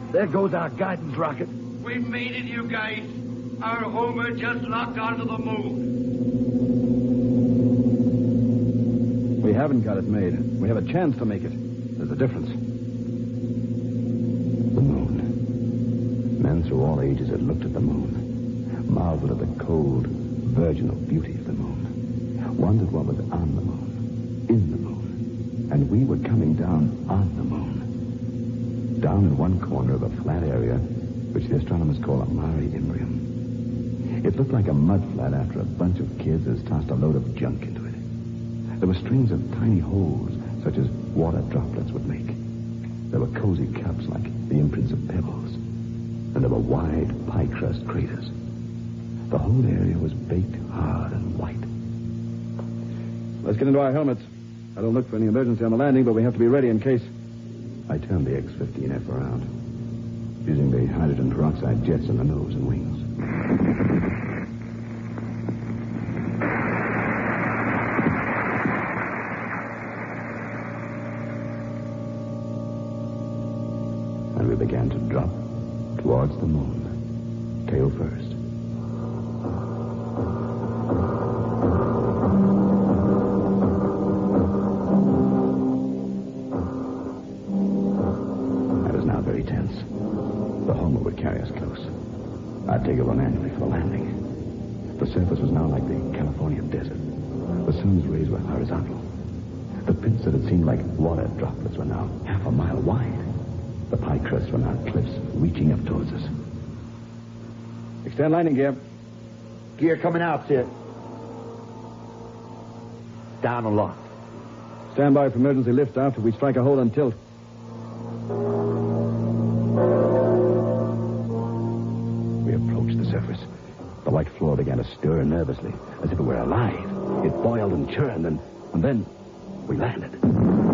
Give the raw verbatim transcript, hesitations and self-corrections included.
There goes our guidance rocket. We made it, you guys. Our Homer just locked onto the moon. We haven't got it made. We have a chance to make it. There's a difference. The moon. Men through all ages had looked at the moon, marveled at the cold, virginal beauty of the moon, wondered what was on the moon, in the moon, and we were coming down on the moon. Down in one corner of a flat area, which the astronomers call a mare imbrium. It looked like a mud flat after a bunch of kids has tossed a load of junk into it. There were strings of tiny holes, such as water droplets would make. There were cozy cups like the imprints of pebbles. And there were wide pie crust craters. The whole area was baked hard and white. Let's get into our helmets. I don't look for any emergency on the landing, but we have to be ready in case. I turned the X fifteen F around, using the hydrogen peroxide jets in the nose and wings. And we began to drop towards the moon, tail first. I was now very tense. The Homer would carry us close. I'd take over manually for the landing. The surface was now like the California desert. The sun's rays were horizontal. The pits that had seemed like water droplets were now half a mile wide. The pie crusts were now cliffs reaching up towards us. Extend landing gear. Gear coming out, Sid. Down and locked. Stand by for emergency lift after we strike a hold and tilt. We approached the surface. The white floor began to stir nervously, as if it were alive. It boiled and churned, and, and then we landed.